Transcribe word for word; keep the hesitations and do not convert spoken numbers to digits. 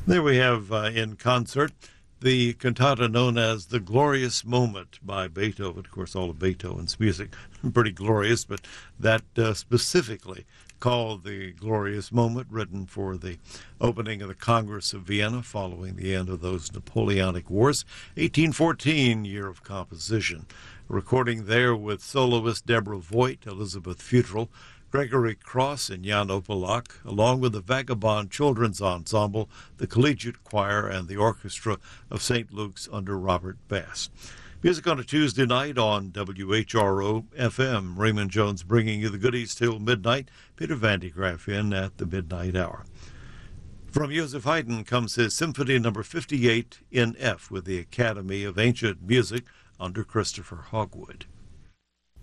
There we have uh, in concert the cantata known as The Glorious Moment by Beethoven. Of course, all of Beethoven's music pretty glorious, but that uh, specifically called The Glorious Moment, written for the opening of the Congress of Vienna following the end of those Napoleonic Wars. eighteen fourteen, year of composition. Recording there with soloist Deborah Voigt, Elizabeth Futrell, Gregory Cross, and Jan Opalak, along with the Vagabond Children's Ensemble, the Collegiate Choir, and the Orchestra of Saint Luke's under Robert Bass. Music on a Tuesday night on W H R O F M. Raymond Jones bringing you the goodies till midnight. Peter Van de Graaff in at the midnight hour. From Joseph Haydn comes his Symphony Number fifty-eight in F with the Academy of Ancient Music under Christopher Hogwood.